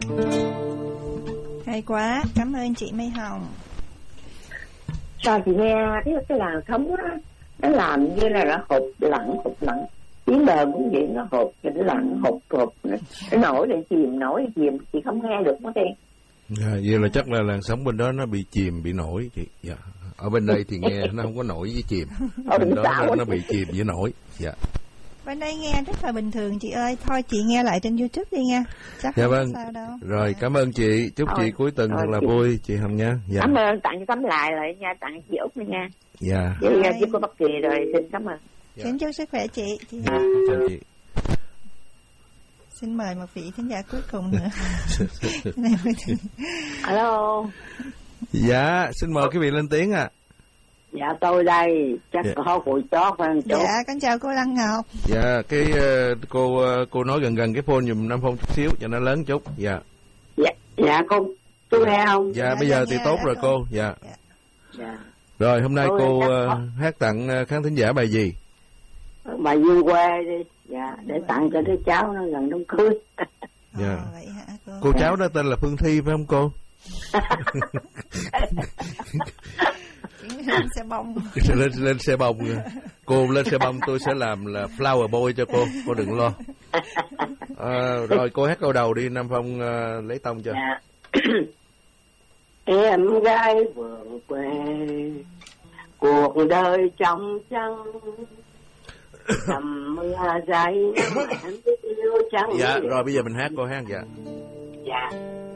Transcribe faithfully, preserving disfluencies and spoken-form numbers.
Hay quá, cảm ơn chị Mai Hồng. Sao chị nghe cái cái làn sóng á, nó làm như là nó hụt lặng hụt lặng, tiếng bờ cũng vậy, nó hụt nó lặng hụt hụt, nó nổi lại chìm nổi lại chìm, chị không nghe được mất đi. Dạ, vậy là chắc là làn sóng bên đó nó bị chìm bị nổi chị. Dạ. Ở bên đây thì nghe nó không có nổi với chìm. Bên đó nó, nó bị chìm với nổi. Dạ. Bên đây nghe rất là bình thường chị ơi. Thôi chị nghe lại trên YouTube đi nha. Chắc dạ không vâng. sao đâu. Rồi dạ. Cảm ơn chị. Chúc Thôi, chị cuối tuần thôi, thật là chị... vui chị Hồng nha. Dạ. Cảm ơn, tặng cho tấm lại lại nha, tặng chị Út nha. Dạ. Với giúp cô Bắc Kỳ rồi, xin cảm ơn. Dạ. Xin chúc sức khỏe chị. chị dạ. Chào chị. Xin mời một vị thính giả cuối cùng nữa. Alo. Dạ, xin mời quý vị lên tiếng ạ. À. Dạ tôi đây, chắc dạ. có phụ chót phải không chú? Dạ, con chào cô Lăng Ngọc. Dạ, cái uh, cô uh, cô nói gần gần cái phone giùm Nam Phong chút xíu cho nó lớn chút. Dạ. Dạ, dạ cô, chú nghe không? Dạ, dạ bây giờ thì tốt rồi cô. cô. Dạ. Dạ. Dạ. Rồi hôm nay tôi cô uh, hát tặng uh, khán thính giả bài gì? Bài Dương Quê đi. Dạ, để tặng cho đứa cháu nó gần đám cưới. Dạ. Ồ, vậy hả cô? Cô cháu đó tên là Phương Thi phải không cô? Lên xe bông. lên lên xe bông. Cô lên xe bông tôi sẽ làm là flower boy cho cô, cô đừng lo. À, rồi cô hát câu đầu đi, Nam Phong uh, lấy tông cho. Dạ. Em gái vườn quê, cuộc đời trong trăng, tầm mưa dày em biết yêu trăng. Dạ, rồi bây giờ mình hát cô hát. Dạ. Dạ.